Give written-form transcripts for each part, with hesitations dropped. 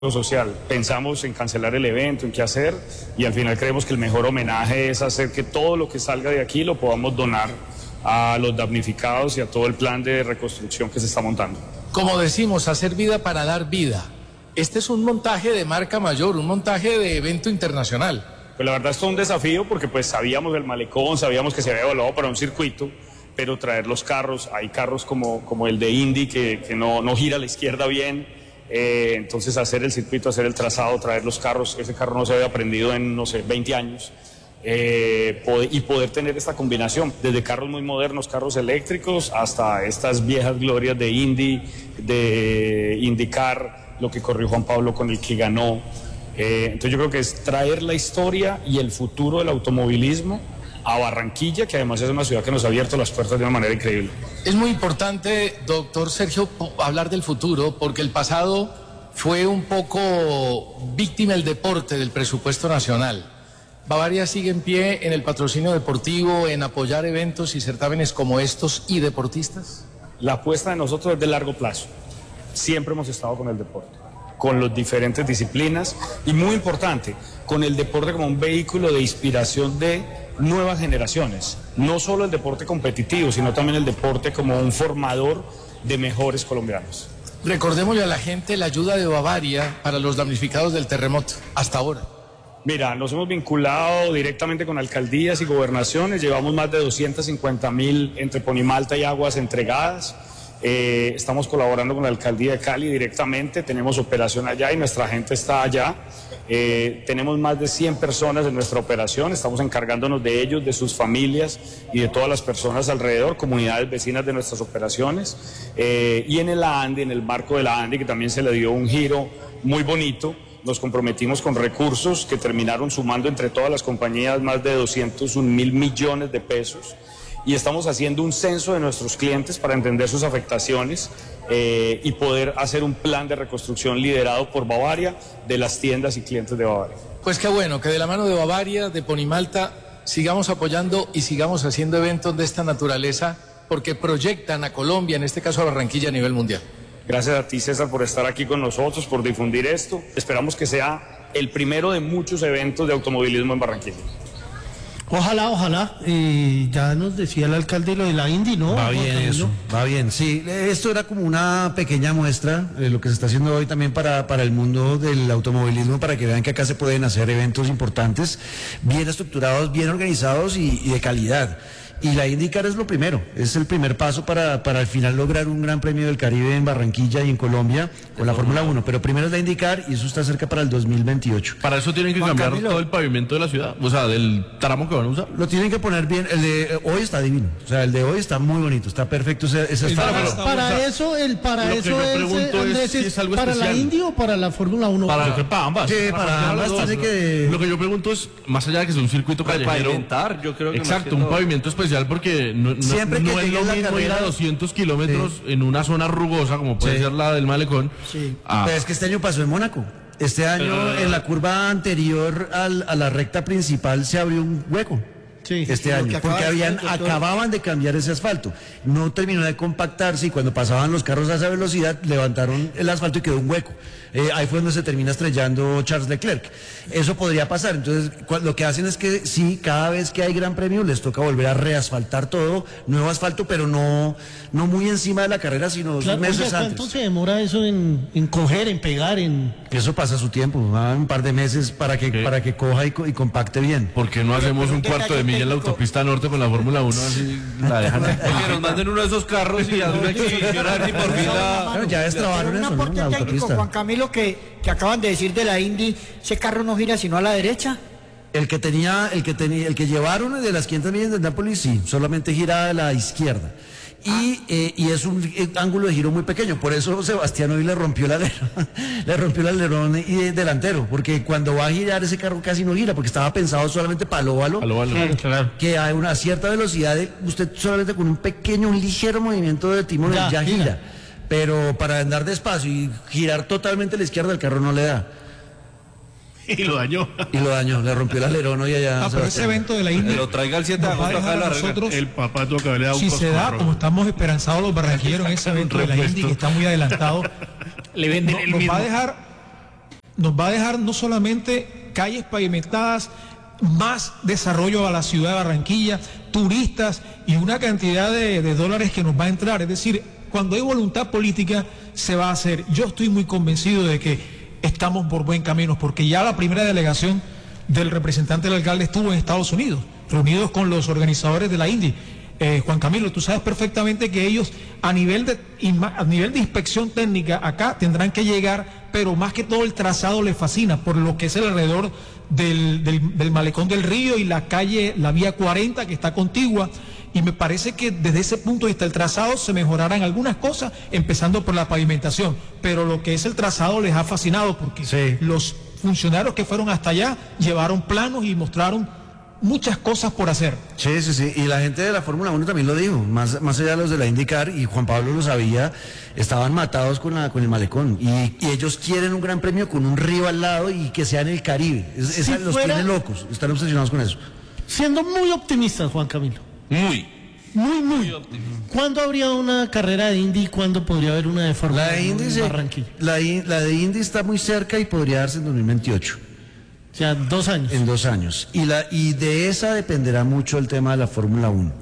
social. Pensamos en cancelar el evento, en qué hacer, y al final creemos que el mejor homenaje es hacer que todo lo que salga de aquí lo podamos donar a los damnificados y a todo el plan de reconstrucción que se está montando. Como decimos, hacer vida para dar vida. Este es un montaje de marca mayor, un montaje de evento internacional. Pues la verdad es todo un desafío porque pues sabíamos del malecón, sabíamos que se había evaluado para un circuito, pero traer los carros, hay carros como el de Indy que no gira a la izquierda bien. Entonces hacer el circuito, hacer el trazado, traer los carros, ese carro no se había aprendido en, no sé, 20 años, y poder tener esta combinación, desde carros muy modernos, carros eléctricos, hasta estas viejas glorias de Indy, de IndyCar, lo que corrió Juan Pablo con el que ganó. Entonces yo creo que es traer la historia y el futuro del automovilismo a Barranquilla, que además es una ciudad que nos ha abierto las puertas de una manera increíble. Es muy importante, doctor Sergio, hablar del futuro, porque el pasado fue un poco víctima del deporte, del presupuesto nacional. Bavaria sigue en pie en el patrocinio deportivo, en apoyar eventos y certámenes como estos y deportistas. La apuesta de nosotros es de largo plazo. Siempre hemos estado con el deporte, con las diferentes disciplinas y, muy importante, con el deporte como un vehículo de inspiración de nuevas generaciones. No solo el deporte competitivo, sino también el deporte como un formador de mejores colombianos. Recordémosle a la gente la ayuda de Bavaria para los damnificados del terremoto, hasta ahora. Mira, nos hemos vinculado directamente con alcaldías y gobernaciones, llevamos más de 250.000 entre Ponimalta y Aguas entregadas. Estamos colaborando con la alcaldía de Cali directamente, tenemos operación allá y nuestra gente está allá. Tenemos más de 100 personas en nuestra operación, estamos encargándonos de ellos, de sus familias y de todas las personas alrededor, comunidades vecinas de nuestras operaciones. Y en el ANDI, en el marco de la ANDI, que también se le dio un giro muy bonito, nos comprometimos con recursos que terminaron sumando entre todas las compañías más de 201.000 millones de pesos. Y estamos haciendo un censo de nuestros clientes para entender sus afectaciones y poder hacer un plan de reconstrucción liderado por Bavaria, de las tiendas y clientes de Bavaria. Pues qué bueno, que de la mano de Bavaria, de Ponimalta, sigamos apoyando y sigamos haciendo eventos de esta naturaleza, porque proyectan a Colombia, en este caso a Barranquilla, a nivel mundial. Gracias a ti, César, por estar aquí con nosotros, por difundir esto. Esperamos que sea el primero de muchos eventos de automovilismo en Barranquilla. Ojalá, ya nos decía el alcalde lo de la Indy, ¿no? Va bien eso, va bien, sí. Esto era como una pequeña muestra de lo que se está haciendo hoy también para el mundo del automovilismo, para que vean que acá se pueden hacer eventos importantes, bien estructurados, bien organizados y de calidad. Y la IndyCar es lo primero, es el primer paso para al final lograr un Gran Premio del Caribe en Barranquilla y en Colombia con la Fórmula 1, pero primero es la IndyCar y eso está cerca para el 2028. Para eso tienen que cambiar todo el pavimento de la ciudad, o sea, del tramo que van a usar. Lo tienen que poner bien, el de hoy está divino, o sea, el de hoy está muy bonito, está perfecto para eso es para la Indy o para la Fórmula 1. Para ambas. Sí, para ambas tiene que... Lo que yo pregunto es, más allá de que es un circuito callejero, pavimentar, yo creo que exacto, un pavimento especial, porque no es lo mismo ir a 200 kilómetros en una zona rugosa como puede ser la del Malecón. Sí. Pero es que este año pasó en Mónaco. Este año en la curva anterior a la recta principal se abrió un hueco. Sí, este año, porque acababan de cambiar ese asfalto, no terminó de compactarse y cuando pasaban los carros a esa velocidad levantaron el asfalto y quedó un hueco. Ahí fue donde se termina estrellando Charles Leclerc. Eso podría pasar, entonces lo que hacen es que sí, cada vez que hay Gran Premio les toca volver a reasfaltar todo, nuevo asfalto, pero no muy encima de la carrera, sino meses antes. ¿Cuánto se demora eso en coger, en pegar? Eso pasa su tiempo, un par de meses para que coja y compacte bien. ¿Por qué no hacemos un cuarto de milla en la autopista norte con la Fórmula 1? Así la dejan. Que nos manden uno de esos carros y hagan una exhibición a ver si por fin Bueno, ya destrabaron eso, ¿no? La autopista. Juan Camilo, que acaban de decir de la Indy, ese carro no gira sino a la derecha. El que llevaron de las 500 millas de Nápoles, sí, solamente gira a la izquierda. Y es un ángulo de giro muy pequeño, por eso Sebastián hoy le rompió el alerón y delantero, porque cuando va a girar ese carro casi no gira, porque estaba pensado solamente para el óvalo, claro. Que a una cierta velocidad, usted solamente con un ligero movimiento de timón ya gira. Pero para andar despacio y girar totalmente a la izquierda el carro no le da. Y lo dañó. Le rompió el alerón y allá. Pero ese evento de la Indy lo traiga el 7 de agosto acá nosotros, el papá tuvo que haberle dado un si se da, como estamos esperanzados los barranquilleros en ese evento de la Indy que está muy adelantado, le venden el nos mismo. Va a dejar nos va a dejar no solamente calles pavimentadas, más desarrollo a la ciudad de Barranquilla, turistas y una cantidad de dólares que nos va a entrar. Es decir, cuando hay voluntad política se va a hacer. Yo estoy muy convencido de que estamos por buen camino, porque ya la primera delegación del representante del alcalde estuvo en Estados Unidos, reunidos con los organizadores de la Indy. Juan Camilo, tú sabes perfectamente que ellos a nivel de inspección técnica acá tendrán que llegar, pero más que todo el trazado les fascina por lo que es el alrededor del malecón del río y la calle, la vía 40 que está contigua, y me parece que desde ese punto de vista el trazado se mejorarán algunas cosas, empezando por la pavimentación, pero lo que es el trazado les ha fascinado porque los funcionarios que fueron hasta allá llevaron planos y mostraron muchas cosas por hacer. Sí, y la gente de la Fórmula 1 también lo dijo, más allá de los de la IndyCar, y Juan Pablo lo sabía, estaban matados con el malecón, y ellos quieren un gran premio con un río al lado y que sea en el Caribe. Los tiene locos, están obsesionados con eso. Siendo muy optimistas, Juan Camilo. Muy optimista. ¿Cuándo habría una carrera de Indy y cuándo podría haber una de Fórmula 1 en Barranquilla? La de Indy está muy cerca y podría darse en 2028. O sea, 2 años. En 2 años. Y de esa dependerá mucho el tema de la Fórmula 1.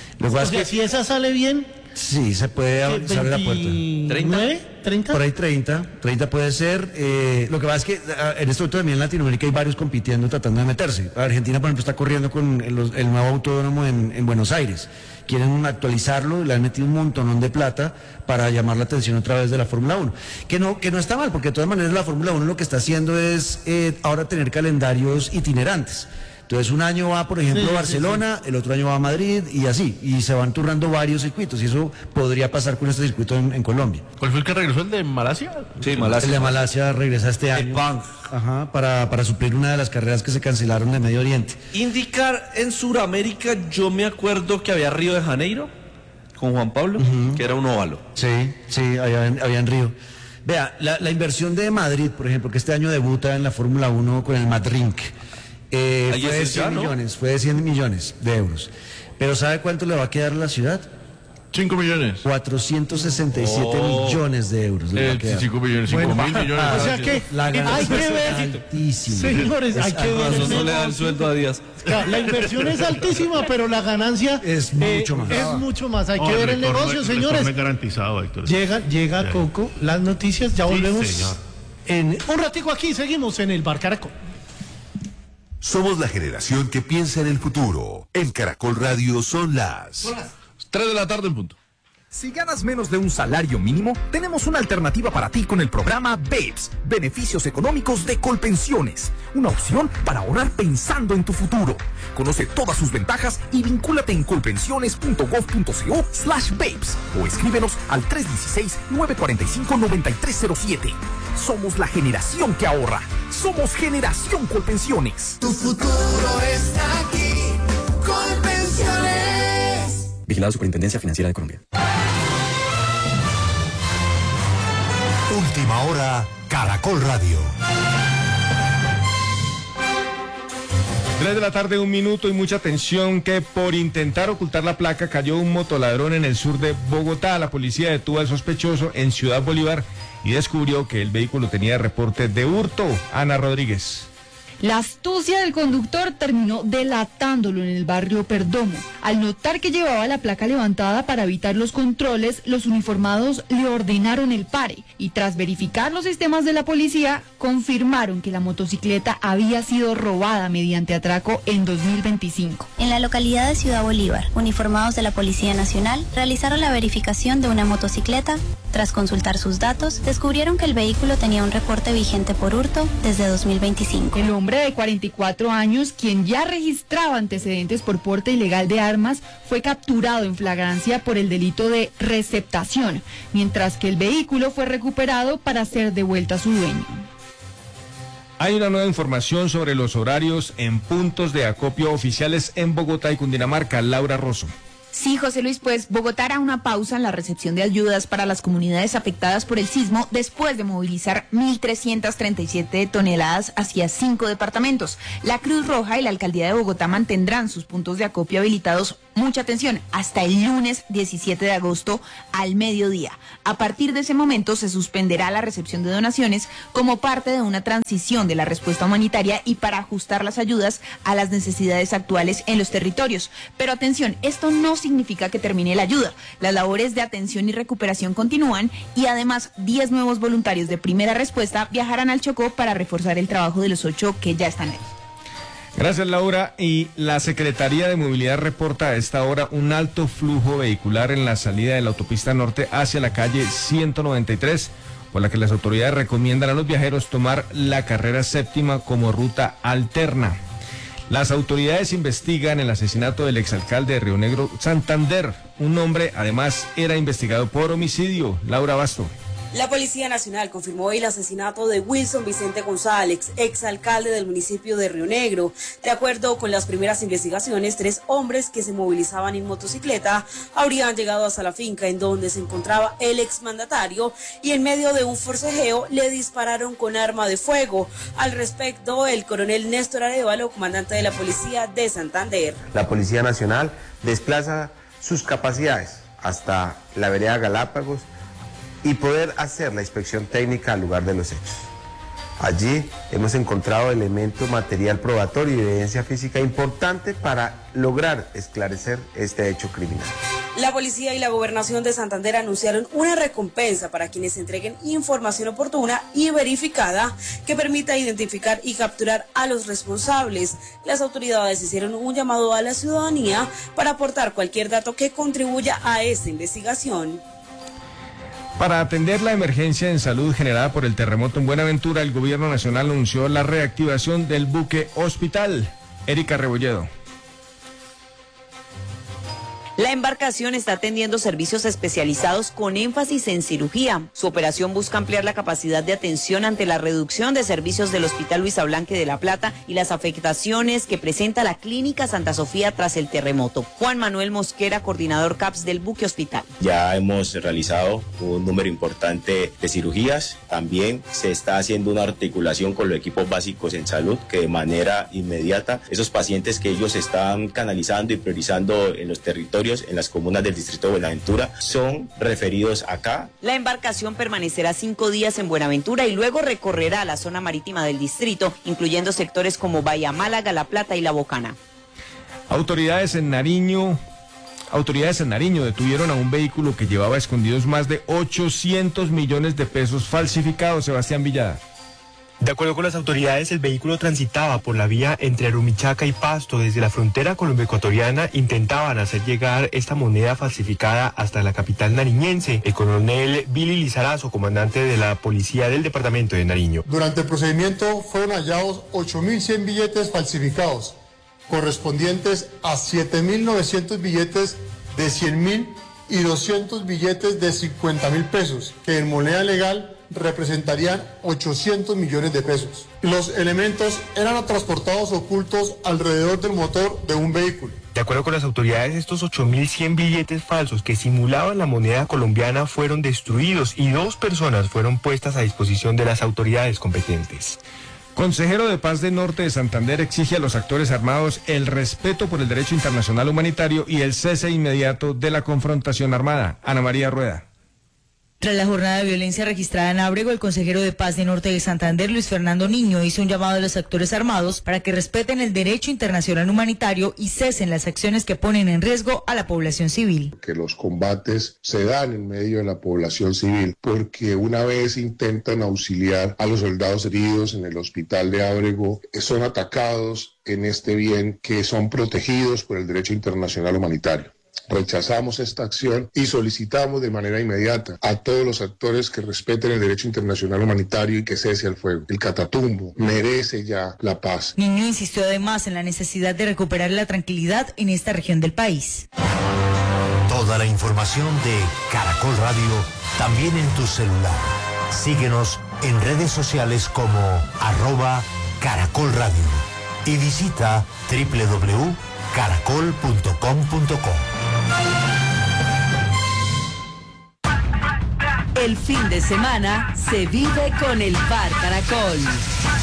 Si esa sale bien... Sí, se puede abrir la puerta. ¿29? ¿30? Por ahí 30 puede ser. Lo que pasa es que en este momento también en Latinoamérica hay varios compitiendo, tratando de meterse. Argentina, por ejemplo, está corriendo con el nuevo autódromo en Buenos Aires. Quieren actualizarlo, le han metido un montonón de plata para llamar la atención otra vez de la Fórmula 1. Que no está mal, porque de todas maneras la Fórmula 1 lo que está haciendo es ahora tener calendarios itinerantes. Entonces un año va, por ejemplo, a Barcelona, el otro año va a Madrid y así, y se van turnando varios circuitos, y eso podría pasar con este circuito en Colombia. ¿Cuál fue el que regresó? ¿El de Malasia? Sí, Malasia. El de Malasia regresa este año. Ajá, para suplir una de las carreras que se cancelaron de Medio Oriente. IndyCar en Sudamérica, yo me acuerdo que había Río de Janeiro con Juan Pablo, que era un óvalo. Sí, había en Río. Vea, la inversión de Madrid, por ejemplo, que este año debuta en la Fórmula 1 con el Madrink. Fue de 100 millones, fue de 100 millones de euros. Pero ¿sabe cuánto le va a quedar a la ciudad? 5 millones. 467 millones de euros. 5 millones, 5 mil millones. O sea que hay que ver, altísima. Señores, hay que ver. Eso no le da el sueldo a Díaz. La inversión es altísima, pero la ganancia es mucho más. Es mucho más. Hay que ver el negocio, señores. Garantizado, Héctor. Llega Coco, las noticias, ya volvemos. En un ratico aquí, seguimos en el Bar Caracol. Somos la generación que piensa en el futuro. En Caracol Radio son las 3 de la tarde en punto. Si ganas menos de un salario mínimo, tenemos una alternativa para ti con el programa BABES, Beneficios Económicos de Colpensiones. Una opción para ahorrar pensando en tu futuro. Conoce todas sus ventajas y vincúlate en colpensiones.gov.co/BABES o escríbenos al 316-945-9307. Somos la generación que ahorra. Somos Generación Colpensiones. Tu futuro está aquí. Colpensiones. Vigilado Superintendencia Financiera de Colombia. Última hora, Caracol Radio. 3 de la tarde, 1 minuto, y mucha atención que por intentar ocultar la placa cayó un motoladrón en el sur de Bogotá. La policía detuvo al sospechoso en Ciudad Bolívar y descubrió que el vehículo tenía reporte de hurto. Ana Rodríguez. La astucia del conductor terminó delatándolo en el barrio Perdomo. Al notar que llevaba la placa levantada para evitar los controles, los uniformados le ordenaron el pare y tras verificar los sistemas de la policía, confirmaron que la motocicleta había sido robada mediante atraco en 2025. En la localidad de Ciudad Bolívar, uniformados de la Policía Nacional realizaron la verificación de una motocicleta. Tras consultar sus datos, descubrieron que el vehículo tenía un reporte vigente por hurto desde 2025. El hombre de 44 años, quien ya registraba antecedentes por porte ilegal de armas, fue capturado en flagrancia por el delito de receptación, mientras que el vehículo fue recuperado para ser devuelto a su dueño. Hay una nueva información sobre los horarios en puntos de acopio oficiales en Bogotá y Cundinamarca. Laura Rosso. Sí, José Luis, pues Bogotá hará una pausa en la recepción de ayudas para las comunidades afectadas por el sismo después de movilizar 1.337 toneladas hacia 5 departamentos. La Cruz Roja y la Alcaldía de Bogotá mantendrán sus puntos de acopio habilitados, mucha atención, hasta el lunes 17 de agosto al mediodía. A partir de ese momento se suspenderá la recepción de donaciones como parte de una transición de la respuesta humanitaria y para ajustar las ayudas a las necesidades actuales en los territorios. Pero atención, esto no significa que termine la ayuda. Las labores de atención y recuperación continúan y además 10 nuevos voluntarios de primera respuesta viajarán al Chocó para reforzar el trabajo de los 8 que ya están ahí. Gracias, Laura. Y la Secretaría de Movilidad reporta a esta hora un alto flujo vehicular en la salida de la autopista norte hacia la calle 193, por la que las autoridades recomiendan a los viajeros tomar la carrera séptima como ruta alterna. Las autoridades investigan el asesinato del exalcalde de Río Negro, Santander. Un hombre, además, era investigado por homicidio. Laura Basto. La Policía Nacional confirmó hoy el asesinato de Wilson Vicente González, exalcalde del municipio de Río Negro. De acuerdo con las primeras investigaciones, 3 hombres que se movilizaban en motocicleta habrían llegado hasta la finca en donde se encontraba el exmandatario y en medio de un forcejeo le dispararon con arma de fuego. Al respecto, el coronel Néstor Arevalo, comandante de la Policía de Santander. La Policía Nacional desplaza sus capacidades hasta la vereda Galápagos y poder hacer la inspección técnica al lugar de los hechos. Allí hemos encontrado elemento material probatorio y evidencia física importante para lograr esclarecer este hecho criminal. La policía y la gobernación de Santander anunciaron una recompensa para quienes entreguen información oportuna y verificada que permita identificar y capturar a los responsables. Las autoridades hicieron un llamado a la ciudadanía para aportar cualquier dato que contribuya a esta investigación. Para atender la emergencia en salud generada por el terremoto en Buenaventura, el gobierno nacional anunció la reactivación del buque hospital. Erika Rebolledo. La embarcación está atendiendo servicios especializados con énfasis en cirugía. Su operación busca ampliar la capacidad de atención ante la reducción de servicios del Hospital Luis Ablanque de La Plata y las afectaciones que presenta la Clínica Santa Sofía tras el terremoto. Juan Manuel Mosquera, coordinador CAPS del buque hospital. Ya hemos realizado un número importante de cirugías. También se está haciendo una articulación con los equipos básicos en salud que de manera inmediata esos pacientes que ellos están canalizando y priorizando en los territorios, en las comunas del distrito de Buenaventura, son referidos acá. La embarcación permanecerá 5 días en Buenaventura y luego recorrerá la zona marítima del distrito, incluyendo sectores como Bahía Málaga, La Plata y La Bocana. Autoridades en Nariño detuvieron a un vehículo que llevaba escondidos más de 800 millones de pesos falsificados. Sebastián Villada. De acuerdo con las autoridades, el vehículo transitaba por la vía entre Arumichaca y Pasto. Desde la frontera colombo-ecuatoriana intentaban hacer llegar esta moneda falsificada hasta la capital nariñense. El coronel Billy Lizarazo, comandante de la policía del departamento de Nariño. Durante el procedimiento fueron hallados 8.100 billetes falsificados, correspondientes a 7.900 billetes de 100.000 y 200 billetes de 50.000 pesos, que en moneda legal representarían 800 millones de pesos. Los elementos eran transportados ocultos alrededor del motor de un vehículo. De acuerdo con las autoridades, estos 8.100 billetes falsos que simulaban la moneda colombiana fueron destruidos y 2 personas fueron puestas a disposición de las autoridades competentes. Consejero de Paz de Norte de Santander exige a los actores armados el respeto por el derecho internacional humanitario y el cese inmediato de la confrontación armada. Ana María Rueda. Tras la jornada de violencia registrada en Ábrego, el consejero de Paz de Norte de Santander, Luis Fernando Niño, hizo un llamado a los actores armados para que respeten el derecho internacional humanitario y cesen las acciones que ponen en riesgo a la población civil. Que los combates se dan en medio de la población civil, porque una vez intentan auxiliar a los soldados heridos en el hospital de Ábrego, son atacados en este bien que son protegidos por el derecho internacional humanitario. Rechazamos esta acción y solicitamos de manera inmediata a todos los actores que respeten el derecho internacional humanitario y que cese el fuego. El Catatumbo merece ya la paz. Niño insistió además en la necesidad de recuperar la tranquilidad en esta región del país. Toda la información de Caracol Radio también en tu celular. Síguenos en redes sociales como @Caracol Radio y visita www.caracol.com.co. El fin de semana se vive con el Bar Caracol.